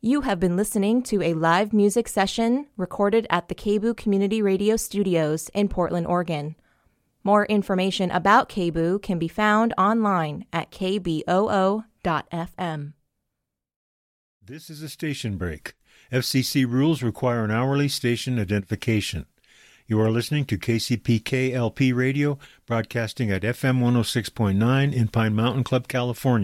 You have been listening to a live music session recorded at the KBOO Community Radio Studios in Portland, Oregon. More information about KBOO can be found online at kboo.fm. This is a station break. FCC rules require an hourly station identification. You are listening to KCPK LP Radio, broadcasting at FM 106.9 in Pine Mountain Club, California.